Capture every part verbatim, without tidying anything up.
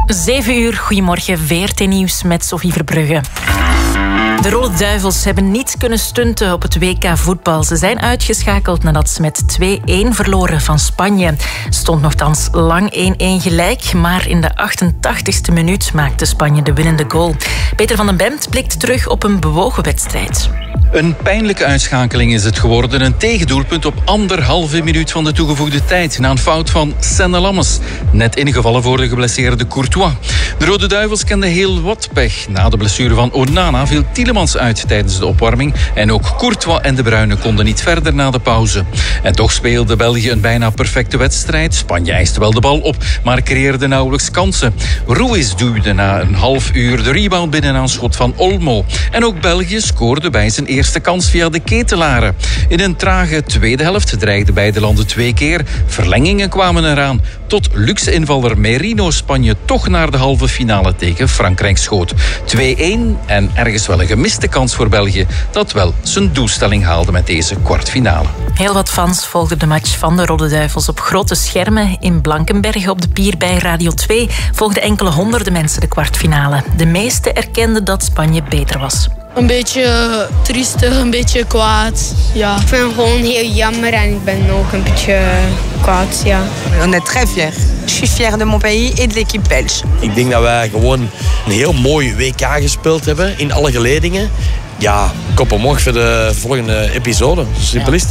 zeven uur, goedemorgen, V R T Nieuws met Sophie Verbrugge. De Rode Duivels hebben niet kunnen stunten op het W K voetbal. Ze zijn uitgeschakeld nadat ze met twee-één verloren van Spanje. Stond nogthans lang één-één gelijk, maar in de achtentachtigste minuut maakte Spanje de winnende goal. Peter van den Bemt blikt terug op een bewogen wedstrijd. Een pijnlijke uitschakeling is het geworden. Een tegendoelpunt op anderhalve minuut van de toegevoegde tijd. Na een fout van Senne Lammes. Net ingevallen voor de geblesseerde Courtois. De Rode Duivels kenden heel wat pech. Na de blessure van Onana viel Tielemans uit tijdens de opwarming. En ook Courtois en De Bruyne konden niet verder na de pauze. En toch speelde België een bijna perfecte wedstrijd. Spanje eiste wel de bal op, maar creëerde nauwelijks kansen. Ruiz duwde na een half uur de rebound binnen aan schot van Olmo. En ook België scoorde bij zijn eerste kans via de ketelaren. In een trage tweede helft dreigden beide landen twee keer. Verlengingen kwamen eraan. Tot luxe invaller Merino Spanje toch naar de halve finale tegen Frankrijk schoot. twee-één en ergens wel een gemiste kans voor België, dat wel zijn doelstelling haalde met deze kwartfinale. Heel wat fans volgden de match van de Rode Duivels op grote schermen. In Blankenberge op de pier bij Radio twee volgden enkele honderden mensen de kwartfinale. De meesten erkenden dat Spanje beter was. Een beetje triestig, een beetje kwaad. Ja. Ik vind het gewoon heel jammer en ik ben ook een beetje kwaad. Ja. On est très fiers. Je suis fier de mon pays et de l'équipe belge. Ik denk dat wij gewoon een heel mooi W K gespeeld hebben in alle geledingen. Ja, kop omhoog voor de volgende episode. Simpel is het.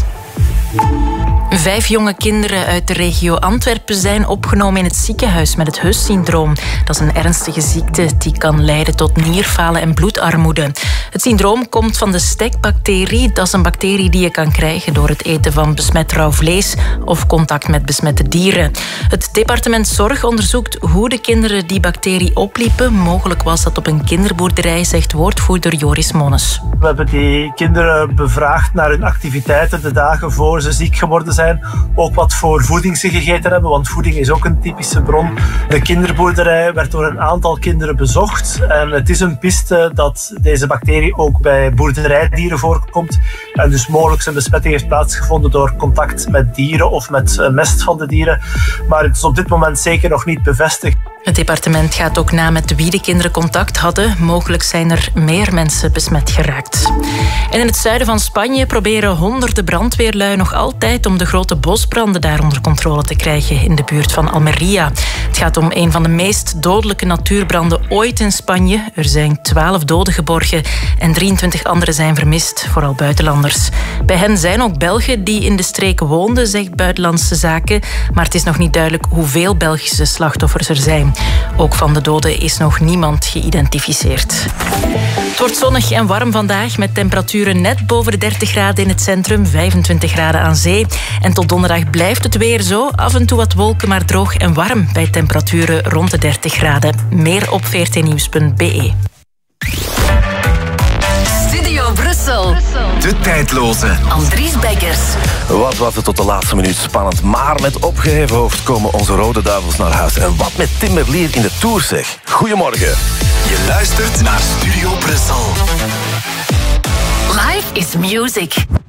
Vijf jonge kinderen uit de regio Antwerpen zijn opgenomen in het ziekenhuis met het Hus-syndroom. Dat is een ernstige ziekte die kan leiden tot nierfalen en bloedarmoede. Het syndroom komt van de stekbacterie. Dat is een bacterie die je kan krijgen door het eten van besmet rauw vlees of contact met besmette dieren. Het departement Zorg onderzoekt hoe de kinderen die bacterie opliepen. Mogelijk was dat op een kinderboerderij, zegt woordvoerder Joris Monnes. We hebben die kinderen bevraagd naar hun activiteiten de dagen voor ze ziek geworden zijn. Ook wat voor voeding ze gegeten hebben, want voeding is ook een typische bron. De kinderboerderij werd door een aantal kinderen bezocht. En het is een piste dat deze bacterie ook bij boerderijdieren voorkomt. En dus mogelijk een besmetting heeft plaatsgevonden door contact met dieren of met mest van de dieren. Maar het is op dit moment zeker nog niet bevestigd. Het departement gaat ook na met wie de kinderen contact hadden. Mogelijk zijn er meer mensen besmet geraakt. En in het zuiden van Spanje proberen honderden brandweerlui nog altijd om de grote bosbranden daar onder controle te krijgen in de buurt van Almeria. Het gaat om een van de meest dodelijke natuurbranden ooit in Spanje. Er zijn twaalf doden geborgen en drieëntwintig anderen zijn vermist, vooral buitenlanders. Bij hen zijn ook Belgen die in de streken woonden, zegt Buitenlandse Zaken. Maar het is nog niet duidelijk hoeveel Belgische slachtoffers er zijn. Ook van de doden is nog niemand geïdentificeerd. Het wordt zonnig en warm vandaag met temperaturen net boven de dertig graden in het centrum, vijfentwintig graden aan zee. En tot donderdag blijft het weer zo. Af en toe wat wolken, maar droog en warm bij temperaturen rond de dertig graden. Meer op v r t nieuws punt b e. Studio Brussel. De tijdloze Andries Beckers. Wat was het tot de laatste minuut spannend. Maar met opgeheven hoofd komen onze Rode Duivels naar huis. En wat met Tim Merlier in de Tour, zeg. Goedemorgen. Je luistert naar Studio Brussel. Life is music.